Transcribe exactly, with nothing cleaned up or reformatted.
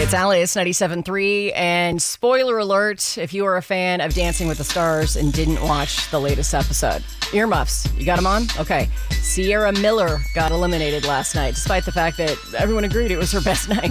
It's Alice ninety-seven point three, and spoiler alert, if you are a fan of Dancing with the Stars and didn't watch the latest episode. Earmuffs, you got them on? Okay. Sierra Miller got eliminated last night, despite the fact that everyone agreed it was her best night.